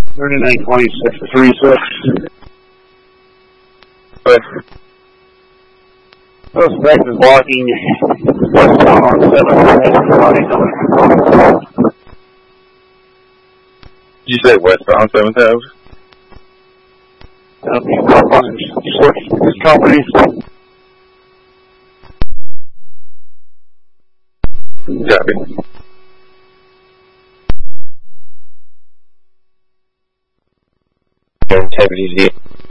3926-36. Suspect is walking westbound on 7th. You said westbound 7th Ave? This company. Copy. Integrity